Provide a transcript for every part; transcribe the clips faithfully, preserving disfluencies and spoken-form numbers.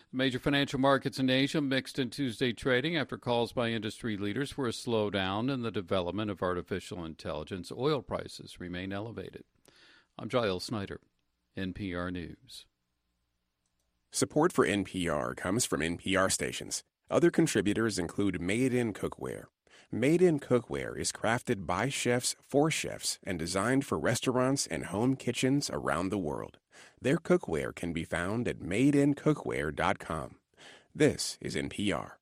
Major financial markets in Asia mixed in Tuesday trading after calls by industry leaders for a slowdown in the development of artificial intelligence. Oil prices remain elevated. I'm Giles Snyder, N P R News. Support for N P R comes from N P R stations. Other contributors include Made in Cookware. Made in Cookware is crafted by chefs for chefs and designed for restaurants and home kitchens around the world. Their cookware can be found at made in cookware dot com. This is N P R.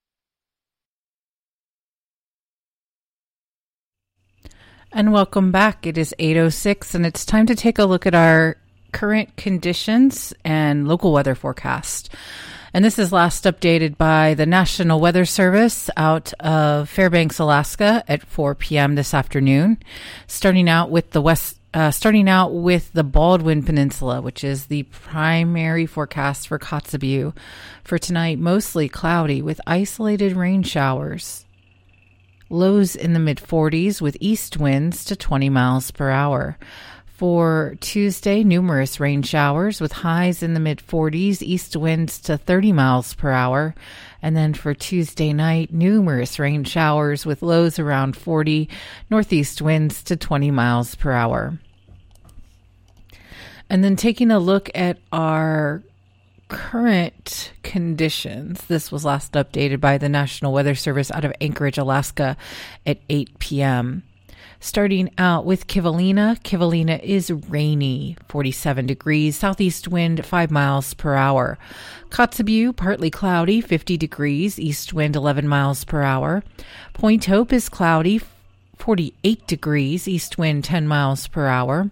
And welcome back. It is eight oh six, and it's time to take a look at our current conditions and local weather forecast. And this is last updated by the National Weather Service out of Fairbanks, Alaska at four p.m. this afternoon. Starting out with the west, uh, starting out with the Baldwin Peninsula, which is the primary forecast for Kotzebue. For tonight, mostly cloudy with isolated rain showers. Lows in the mid forties with east winds to twenty miles per hour. For Tuesday, numerous rain showers with highs in the mid forties, east winds to thirty miles per hour. And then for Tuesday night, numerous rain showers with lows around forty, northeast winds to twenty miles per hour. And then taking a look at our current conditions. This was last updated by the National Weather Service out of Anchorage, Alaska at eight p.m. Starting out with Kivalina. Kivalina is rainy, forty-seven degrees, southeast wind five miles per hour. Kotzebue, partly cloudy, fifty degrees, east wind eleven miles per hour. Point Hope is cloudy, forty-eight degrees, east wind ten miles per hour.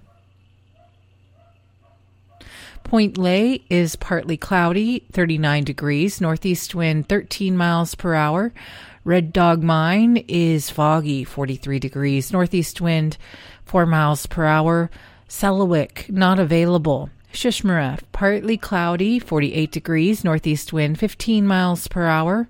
Point Lay is partly cloudy, thirty-nine degrees, northeast wind thirteen miles per hour. Red Dog Mine is foggy, forty-three degrees, northeast wind four miles per hour. Selawik, not available. Shishmaref, partly cloudy, forty-eight degrees, northeast wind fifteen miles per hour.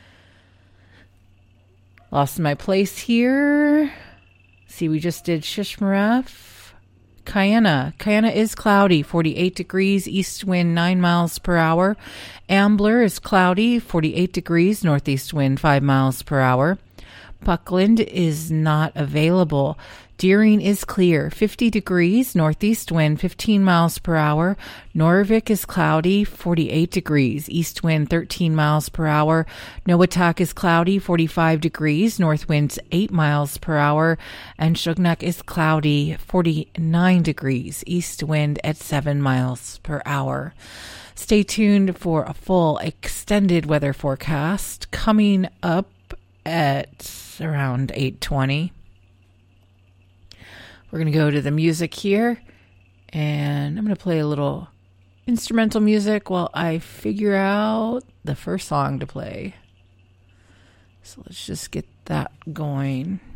Lost my place here. See, we just did Shishmaref. Kayana. Kayana is cloudy, forty-eight degrees, east wind nine miles per hour. Ambler is cloudy, forty-eight degrees, northeast wind five miles per hour. Buckland is not available. Deering is clear, fifty degrees, northeast wind fifteen miles per hour. Noorvik is cloudy, forty-eight degrees, east wind thirteen miles per hour. Nowatak is cloudy, forty-five degrees, north winds eight miles per hour. And Shugnak is cloudy, forty-nine degrees, east wind at seven miles per hour. Stay tuned for a full extended weather forecast coming up at around eight twenty. We're going to go to the music here, and I'm going to play a little instrumental music while I figure out the first song to play. So let's just get that going.